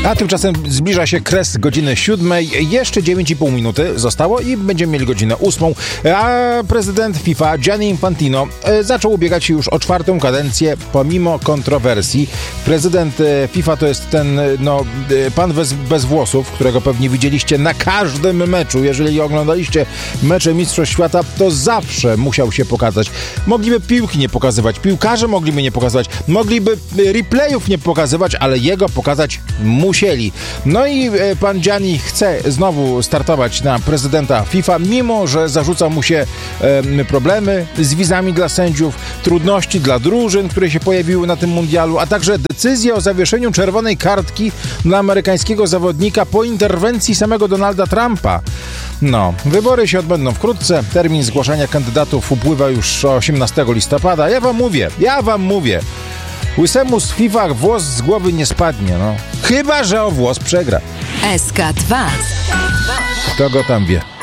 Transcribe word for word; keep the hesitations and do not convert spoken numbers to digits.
A tymczasem zbliża się kres godziny siódmej. Jeszcze dziewięć i pół minuty zostało i będziemy mieli godzinę ósmą. A prezydent FIFA Gianni Infantino zaczął ubiegać się już o czwartą kadencję pomimo kontrowersji. Prezydent FIFA to jest ten no, pan bez, bez włosów, którego pewnie widzieliście na każdym meczu. Jeżeli oglądaliście mecze Mistrzostw Świata, to zawsze musiał się pokazać. Mogliby piłki nie pokazywać, piłkarze mogliby nie pokazywać, mogliby replayów nie pokazywać, ale jego pokazać musieli. No i pan Gianni chce znowu startować na prezydenta FIFA, mimo że zarzuca mu się e, problemy z wizami dla sędziów, trudności dla drużyn, które się pojawiły na tym mundialu, a także decyzję o zawieszeniu czerwonej kartki dla amerykańskiego zawodnika po interwencji samego Donalda Trumpa. No, wybory się odbędą wkrótce. Termin zgłaszania kandydatów upływa już osiemnastego listopada. Ja wam mówię, ja wam mówię. Łysemu z FIFA włos z głowy nie spadnie, no. Chyba że o włos przegra. S K dwa. Kto go tam wie?